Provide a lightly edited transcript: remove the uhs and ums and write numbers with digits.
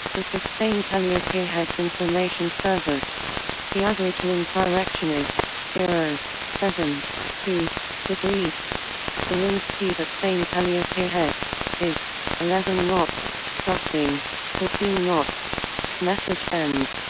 The sustained Calliope heads information service. The average wind direction is 0.72 degrees. The wind speed at St. Calliope head is 11 knots, gusting 14 knots. Message ends.